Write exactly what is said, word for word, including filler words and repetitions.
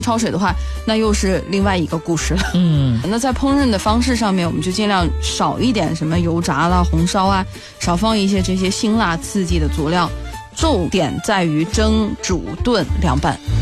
焯水的话，那又是另外一个故事了。 嗯， 那在烹饪的方式上面，我们就尽量少一点什么油炸啦、红烧啊，少放一些这些辛辣刺激的佐料，重点在于蒸、煮、炖、凉拌。